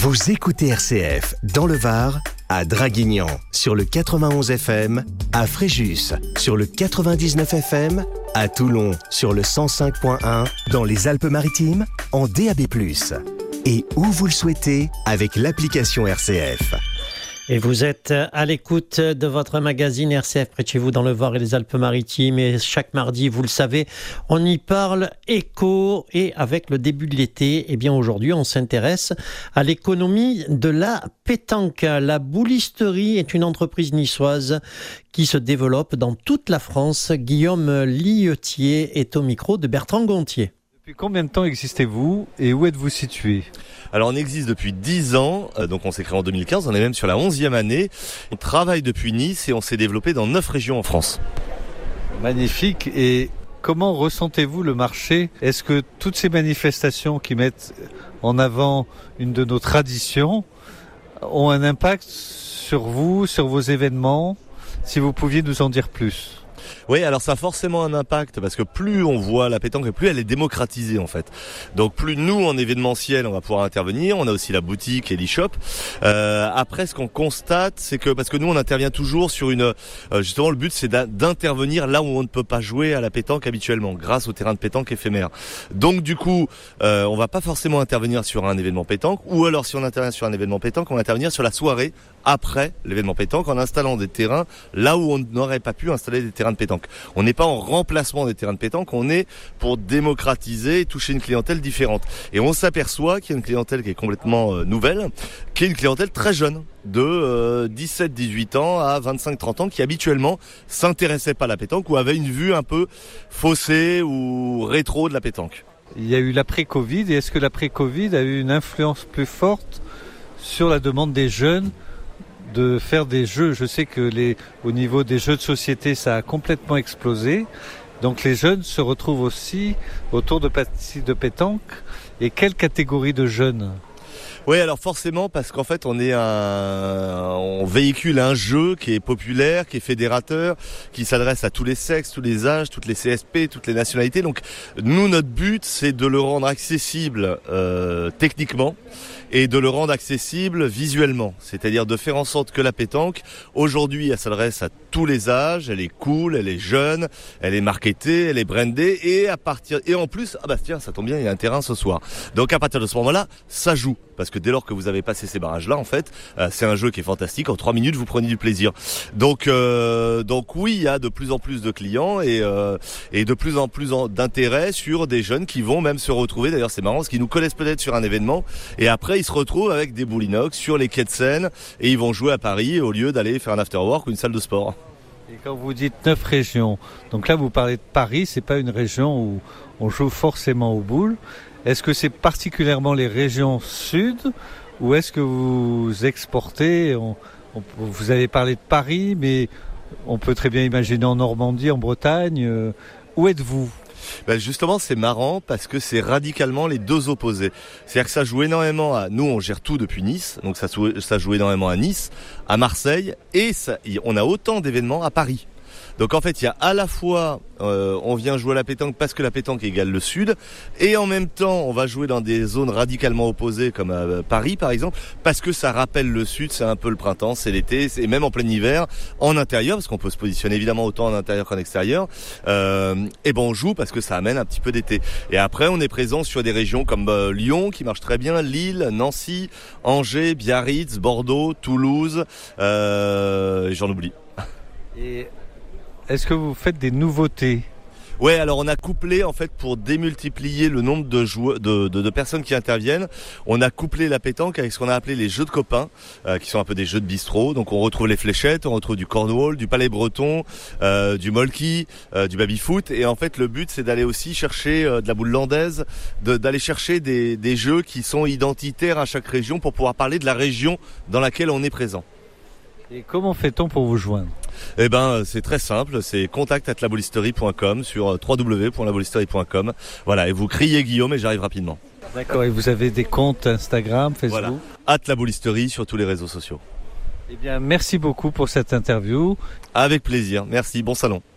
Vous écoutez RCF dans le Var, à Draguignan sur le 91 FM, à Fréjus sur le 99 FM, à Toulon sur le 105.1, dans les Alpes-Maritimes en DAB+. Et où vous le souhaitez avec l'application RCF. Et vous êtes à l'écoute de votre magazine RCF près de chez vous dans le Var et les Alpes-Maritimes. Et chaque mardi, vous le savez, on y parle éco. Et avec le début de l'été, eh bien aujourd'hui, on s'intéresse à l'économie de la pétanque. La boulisterie est une entreprise niçoise qui se développe dans toute la France. Guillaume Liotier est au micro de Bertrand Gontier. Depuis combien de temps existez-vous et où êtes-vous situé ? Alors on existe depuis 10 ans, donc on s'est créé en 2015, on est même sur la 11e année. On travaille depuis Nice et on s'est développé dans 9 régions en France. Magnifique. Et comment ressentez-vous le marché ? Est-ce que toutes ces manifestations qui mettent en avant une de nos traditions ont un impact sur vous, sur vos événements ? Si vous pouviez nous en dire plus. Oui, alors ça a forcément un impact parce que plus on voit la pétanque et plus elle est démocratisée en fait. Donc plus nous en événementiel on va pouvoir intervenir, on a aussi la boutique et l'e-shop. Après ce qu'on constate c'est que, parce que nous on intervient toujours sur une... justement le but c'est d'intervenir là où on ne peut pas jouer à la pétanque habituellement grâce au terrain de pétanque éphémère. Donc du coup on va pas forcément intervenir sur un événement pétanque, ou alors si on intervient sur un événement pétanque on va intervenir sur la soirée après l'événement pétanque en installant des terrains là où on n'aurait pas pu installer des terrains de pétanque. On n'est pas en remplacement des terrains de pétanque, on est pour démocratiser et toucher une clientèle différente. Et on s'aperçoit qu'il y a une clientèle qui est complètement nouvelle, qui est une clientèle très jeune, de 17-18 ans à 25-30 ans, qui habituellement s'intéressait pas à la pétanque ou avait une vue un peu faussée ou rétro de la pétanque. Il y a eu l'après-Covid, et est-ce que l'après-Covid a eu une influence plus forte sur la demande des jeunes de faire des jeux? Je sais que au niveau des jeux de société, ça a complètement explosé. Donc les jeunes se retrouvent aussi autour de parties de pétanque. Et quelle catégorie de jeunes ? Oui, alors forcément, parce qu'en fait, on véhicule un jeu qui est populaire, qui est fédérateur, qui s'adresse à tous les sexes, tous les âges, toutes les CSP, toutes les nationalités. Donc, nous, notre but, c'est de le rendre accessible techniquement et de le rendre accessible visuellement. C'est-à-dire de faire en sorte que la pétanque, aujourd'hui, elle s'adresse à tous les âges, elle est cool, elle est jeune, elle est marketée, elle est brandée, et en plus, tiens, ça tombe bien, il y a un terrain ce soir. Donc à partir de ce moment-là, ça joue. Parce que dès lors que vous avez passé ces barrages-là, en fait, c'est un jeu qui est fantastique. En 3 minutes, vous prenez du plaisir. Donc oui, il y a de plus en plus de clients et de plus en plus d'intérêt sur des jeunes qui vont même se retrouver. D'ailleurs, c'est marrant, parce qu'ils nous connaissent peut-être sur un événement et après, ils se retrouvent avec des boules inox sur les quais de Seine et ils vont jouer à Paris au lieu d'aller faire un after-work ou une salle de sport. Et quand vous dites 9 régions, donc là, vous parlez de Paris, c'est pas une région où on joue forcément aux boules. Est-ce que c'est particulièrement les régions sud ou est-ce que vous exportez ? Vous avez parlé de Paris, mais on peut très bien imaginer en Normandie, en Bretagne. Où êtes-vous ? Justement, c'est marrant parce que c'est radicalement les deux opposés. C'est-à-dire que ça joue énormément à... Nous, on gère tout depuis Nice, donc ça joue énormément à Nice, à Marseille, et on a autant d'événements à Paris. Donc en fait, il y a à la fois, on vient jouer à la pétanque parce que la pétanque égale le sud, et en même temps, on va jouer dans des zones radicalement opposées comme à Paris par exemple, parce que ça rappelle le sud, c'est un peu le printemps, c'est l'été, c'est même en plein hiver, en intérieur, parce qu'on peut se positionner évidemment autant en intérieur qu'en extérieur, on joue parce que ça amène un petit peu d'été. Et après, on est présent sur des régions comme Lyon, qui marche très bien, Lille, Nancy, Angers, Biarritz, Bordeaux, Toulouse, j'en oublie. Et est-ce que vous faites des nouveautés ? Ouais, alors on a couplé en fait pour démultiplier le nombre de personnes qui interviennent. On a couplé la pétanque avec ce qu'on a appelé les jeux de copains, qui sont un peu des jeux de bistrot. Donc on retrouve les fléchettes, on retrouve du cornhole, du palais breton, du molki, du baby-foot. Et en fait le but c'est d'aller aussi chercher de la boule landaise, d'aller chercher des jeux qui sont identitaires à chaque région pour pouvoir parler de la région dans laquelle on est présent. Et comment fait-on pour vous joindre ? C'est très simple, c'est contact@laboulisterie.com sur www.laboulisterie.com. Voilà, et vous criez Guillaume et j'arrive rapidement. D'accord, et vous avez des comptes Instagram, Facebook ? Voilà, @laboulisterie sur tous les réseaux sociaux. Eh bien, merci beaucoup pour cette interview. Avec plaisir, merci, bon salon.